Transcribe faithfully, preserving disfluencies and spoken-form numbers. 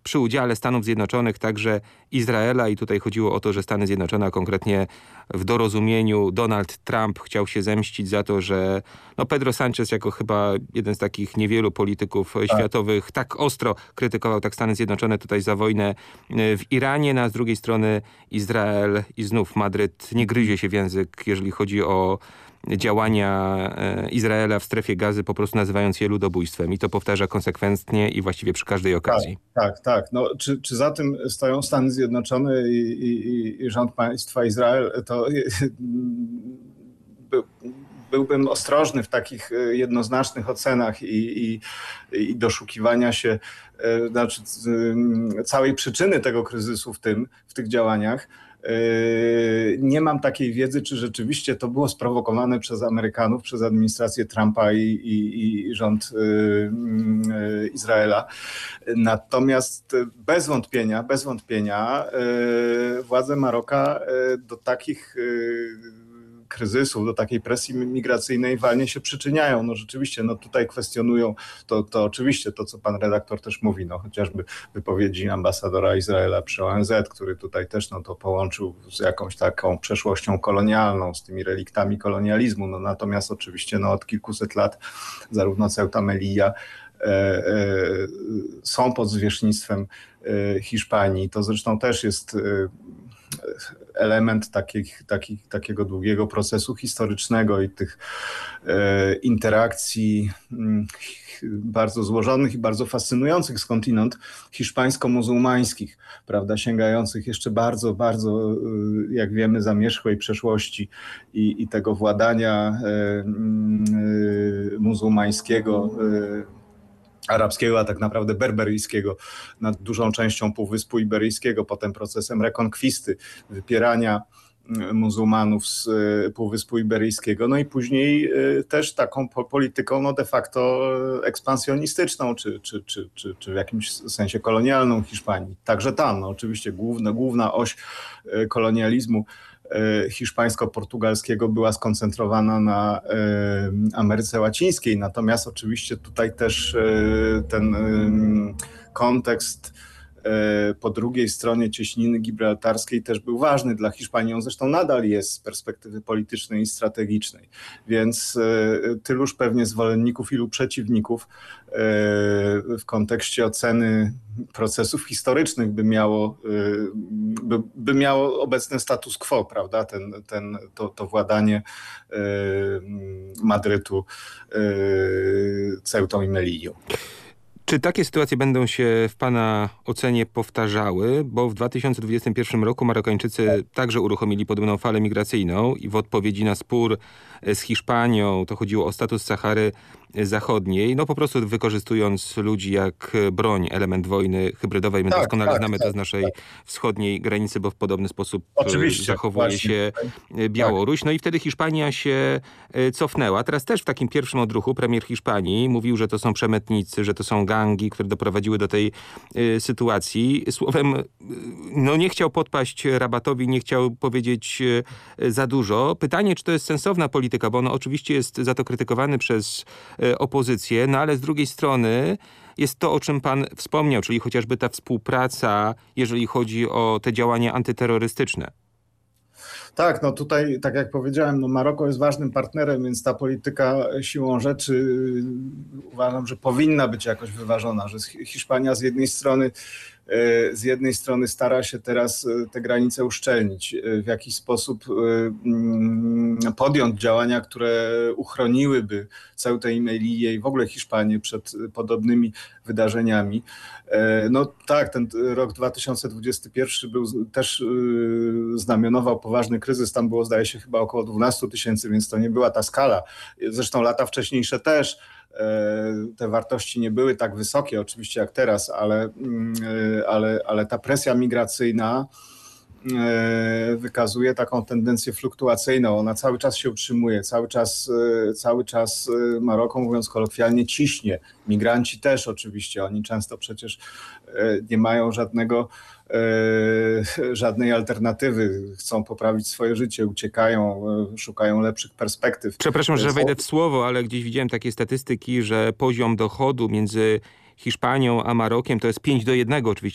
przy udziale Stanów Zjednoczonych, także Izraela i tutaj chodziło o to, że Stany Zjednoczone, a konkretnie w dorozumieniu Donald Trump chciał się zemścić za to, że no Pedro Sanchez jako chyba jeden z takich niewielu polityków tak. światowych tak ostro krytykował tak Stany Zjednoczone tutaj za wojnę w Iranie, no a z drugiej strony Izrael i znów Madryt nie gryzie się w język, jeżeli chodzi o działania Izraela w strefie Gazy, po prostu nazywając je ludobójstwem. I to powtarza konsekwentnie i właściwie przy każdej okazji. Tak, tak. tak. No, czy, czy za tym stoją Stany Zjednoczone i, i, i rząd państwa Izrael, to by, byłbym ostrożny w takich jednoznacznych ocenach i, i, i doszukiwania się znaczy, całej przyczyny tego kryzysu w tym, w tych działaniach. Nie mam takiej wiedzy, czy rzeczywiście to było sprowokowane przez Amerykanów, przez administrację Trumpa i, i, i rząd Izraela. Natomiast bez wątpienia, bez wątpienia władze Maroka do takich kryzysów, do takiej presji migracyjnej walnie się przyczyniają. No rzeczywiście, no tutaj kwestionują to, to oczywiście to, co pan redaktor też mówi, no chociażby wypowiedzi ambasadora Izraela przy O N Z, który tutaj też no to połączył z jakąś taką przeszłością kolonialną, z tymi reliktami kolonializmu. No natomiast oczywiście no od kilkuset lat zarówno Ceuta Melilla e, e, są pod zwierzchnictwem e, Hiszpanii. To zresztą też jest e, element takich, takich, takiego długiego procesu historycznego i tych e, interakcji m, bardzo złożonych i bardzo fascynujących skądinąd hiszpańsko-muzułmańskich, prawda, sięgających jeszcze bardzo, bardzo, jak wiemy, zamierzchłej przeszłości i, i tego władania e, e, muzułmańskiego, e, arabskiego, a tak naprawdę berberyjskiego nad dużą częścią Półwyspu Iberyjskiego, potem procesem rekonkwisty, wypierania muzułmanów z Półwyspu Iberyjskiego, no i później też taką polityką no de facto ekspansjonistyczną, czy, czy, czy, czy, czy w jakimś sensie kolonialną Hiszpanii. Także tam, no oczywiście główna, główna oś kolonializmu hiszpańsko-portugalskiego była skoncentrowana na Ameryce Łacińskiej. Natomiast oczywiście tutaj też ten kontekst po drugiej stronie cieśniny gibraltarskiej też był ważny dla Hiszpanii. On zresztą nadal jest z perspektywy politycznej i strategicznej. Więc tyluż pewnie zwolenników, ilu przeciwników w kontekście oceny procesów historycznych by miało, by, by miało obecny status quo, prawda? Ten, ten, to, to władanie Madrytu Ceutą i Melillą. Czy takie sytuacje będą się w pana ocenie powtarzały? Bo w dwa tysiące dwudziestym pierwszym roku Marokańczycy także uruchomili podobną falę migracyjną i w odpowiedzi na spór z Hiszpanią, to chodziło o status Sahary Zachodniej, no po prostu wykorzystując ludzi jak broń, element wojny hybrydowej. My tak, doskonale tak, znamy tak, to z naszej tak. wschodniej granicy, bo w podobny sposób Oczywiście, zachowuje właśnie. się Białoruś. No i wtedy Hiszpania się cofnęła. Teraz też w takim pierwszym odruchu premier Hiszpanii mówił, że to są przemytnicy, że to są gangi, które doprowadziły do tej y, sytuacji. Słowem, y, no nie chciał podpaść Rabatowi, nie chciał powiedzieć y, za dużo. Pytanie, czy to jest sensowna polityka, bo on oczywiście jest za to krytykowany przez y, opozycję, no ale z drugiej strony jest to, o czym pan wspomniał, czyli chociażby ta współpraca, jeżeli chodzi o te działania antyterrorystyczne. Tak, no tutaj, tak jak powiedziałem, no Maroko jest ważnym partnerem, więc ta polityka siłą rzeczy uważam, że powinna być jakoś wyważona, że Hiszpania z jednej strony z jednej strony stara się teraz te granice uszczelnić, w jakiś sposób podjąć działania, które uchroniłyby Ceutę i Melillę i w ogóle Hiszpanię przed podobnymi wydarzeniami. No tak, ten rok dwa tysiące dwudziesty pierwszy był też znamionował poważny kryzys, tam było zdaje się chyba około dwanaście tysięcy, więc to nie była ta skala. Zresztą lata wcześniejsze też te wartości nie były tak wysokie oczywiście jak teraz, ale, ale, ale ta presja migracyjna wykazuje taką tendencję fluktuacyjną. Ona cały czas się utrzymuje, cały czas, cały czas Maroko, mówiąc kolokwialnie, ciśnie. Migranci też oczywiście, oni często przecież nie mają żadnego żadnej alternatywy. Chcą poprawić swoje życie, uciekają, szukają lepszych perspektyw. Przepraszam, że wejdę w słowo, ale gdzieś widziałem takie statystyki, że poziom dochodu między Hiszpanią a Marokiem to jest pięć do jednego oczywiście.